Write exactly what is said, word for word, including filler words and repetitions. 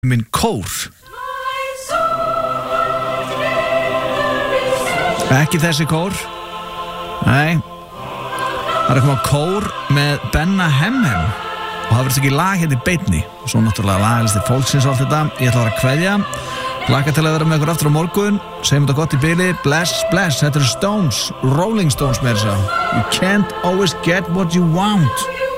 minn kór. Ekki þessi kór. Nei. Það er að koma kór með Benna Hemhem og það verður ekki lag hérna í beinni. Svo náttúrulega lagalisti fólksins og allt þetta. Ég ætla að vera að kveðja. Laka til að vera með ykkur aftur á morgun. Segjum þetta gott í bili. Bless, bless. Þetta eru Stones, Rolling Stones með þess að You can't always get what you want.